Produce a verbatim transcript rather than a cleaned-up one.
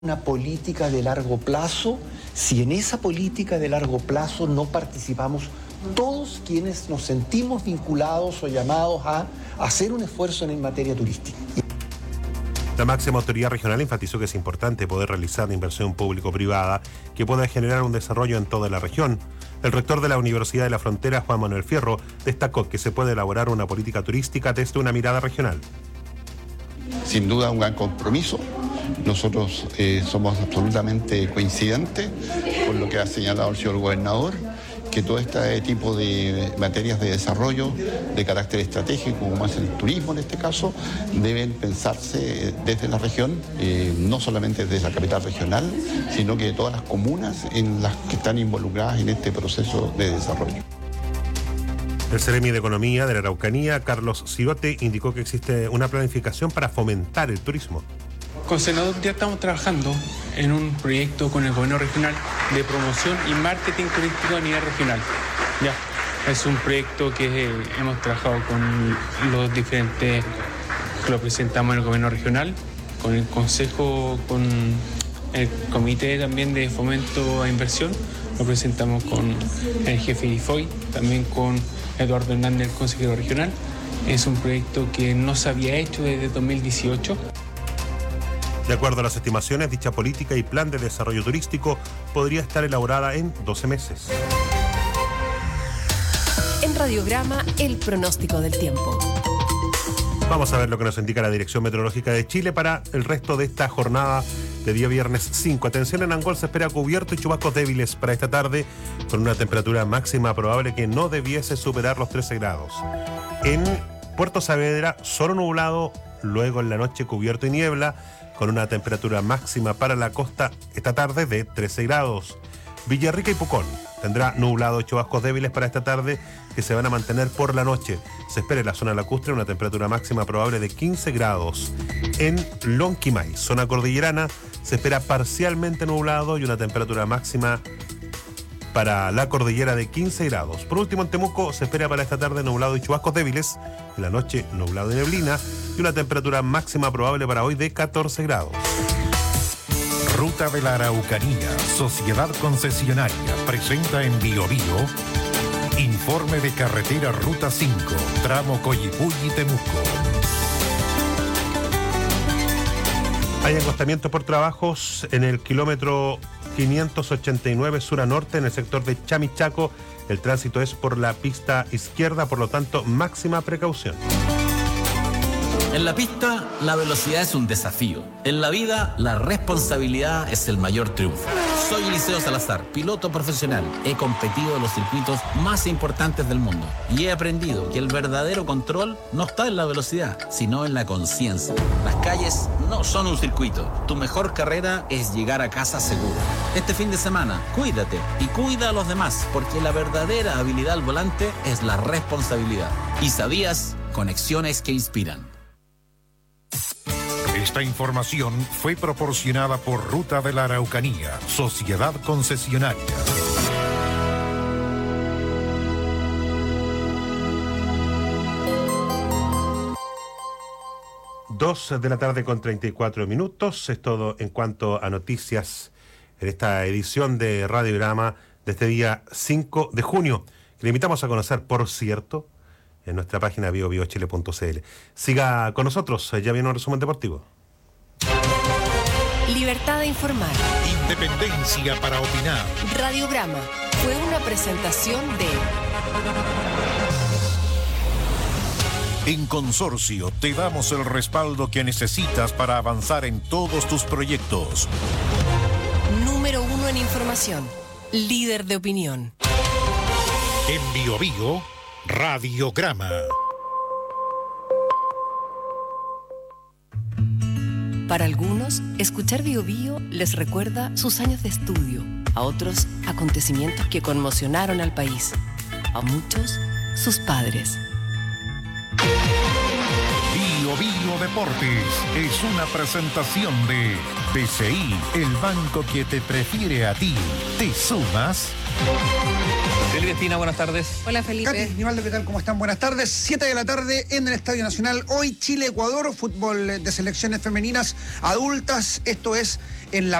una política de largo plazo si en esa política de largo plazo no participamos todos quienes nos sentimos vinculados o llamados a hacer un esfuerzo en materia turística? La máxima autoridad regional enfatizó que es importante poder realizar inversión público-privada que pueda generar un desarrollo en toda la región. El rector de la Universidad de la Frontera, Juan Manuel Fierro, destacó que se puede elaborar una política turística desde una mirada regional. Sin duda un gran compromiso. Nosotros eh, somos absolutamente coincidentes con lo que ha señalado el señor gobernador, que todo este tipo de materias de desarrollo de carácter estratégico, como es el turismo en este caso, deben pensarse desde la región, eh, no solamente desde la capital regional, sino que de todas las comunas en las que están involucradas en este proceso de desarrollo. El Seremi de Economía de la Araucanía, Carlos Cirote, indicó que existe una planificación para fomentar el turismo. Con Senador ya estamos trabajando en un proyecto con el gobierno regional de promoción y marketing turístico a nivel regional. Ya, es un proyecto que eh, hemos trabajado con los diferentes, que lo presentamos en el gobierno regional, con el consejo, con el comité también de fomento a inversión, lo presentamos con el jefe I F O I, también con Eduardo Hernández, el consejero regional. Es un proyecto que no se había hecho desde dos mil dieciocho. De acuerdo a las estimaciones, dicha política y plan de desarrollo turístico podría estar elaborada en doce meses. En Radiograma, el pronóstico del tiempo. Vamos a ver lo que nos indica la Dirección Meteorológica de Chile para el resto de esta jornada de día viernes cinco. Atención, en Angol se espera cubierto y chubascos débiles para esta tarde, con una temperatura máxima probable que no debiese superar los trece grados. En Puerto Saavedra, solo nublado, luego en la noche cubierto y niebla, con una temperatura máxima para la costa esta tarde de trece grados. Villarrica y Pucón tendrá nublado y chubascos débiles para esta tarde que se van a mantener por la noche. Se espera en la zona lacustre una temperatura máxima probable de quince grados. En Lonquimay, zona cordillerana, se espera parcialmente nublado y una temperatura máxima para la cordillera de quince grados. Por último, en Temuco se espera para esta tarde nublado y chubascos débiles, en la noche nublado y neblina y una temperatura máxima probable para hoy de catorce grados. Ruta de la Araucanía, Sociedad Concesionaria, presenta en Bio Bio informe de carretera Ruta cinco, tramo Coyipulli-Temuco. Hay encostamiento por trabajos en el kilómetro quinientos ochenta y nueve sur a norte, en el sector de Chamichaco. El tránsito es por la pista izquierda, por lo tanto, máxima precaución. En la pista, la velocidad es un desafío. En la vida, la responsabilidad es el mayor triunfo. Soy Eliseo Salazar, piloto profesional. He competido en los circuitos más importantes del mundo y he aprendido que el verdadero control no está en la velocidad, sino en la conciencia. Las calles no son un circuito. Tu mejor carrera es llegar a casa seguro. Este fin de semana, cuídate y cuida a los demás, porque la verdadera habilidad al volante es la responsabilidad. ¿Y sabías? Conexiones que inspiran. Esta información fue proporcionada por Ruta de la Araucanía, Sociedad Concesionaria. Dos de la tarde con treinta y cuatro minutos. Es todo en cuanto a noticias en esta edición de Radiograma de este día cinco de junio. Le invitamos a conocer, por cierto, en nuestra página bio bio chile punto c l. Siga con nosotros, ya viene un resumen deportivo. Libertad de informar. Independencia para opinar. Radiograma fue una presentación de... En Consorcio te damos el respaldo que necesitas para avanzar en todos tus proyectos. Número uno en información. Líder de opinión. En Bio Bio, Radiograma. Para algunos, escuchar Bio Bio les recuerda sus años de estudio, a otros, acontecimientos que conmocionaron al país, a muchos, sus padres. Bio Bio Deportes es una presentación de B C I, el banco que te prefiere a ti. ¿Te sumas? Felipe Espina, buenas tardes. Hola, Felipe. Katy, Nivaldo, ¿qué tal? ¿Cómo están? Buenas tardes. Siete de la tarde en el Estadio Nacional. Hoy Chile-Ecuador, fútbol de selecciones femeninas adultas. Esto es en la